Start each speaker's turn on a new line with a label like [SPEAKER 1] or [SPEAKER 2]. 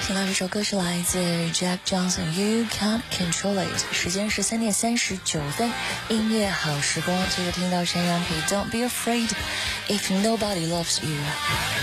[SPEAKER 1] 听到这首歌是来自 Jack Johnson，You Can't Control It。时间是3点39分，音乐好时光。接着听到陈阳皮 Don't Be Afraid If Nobody Loves You。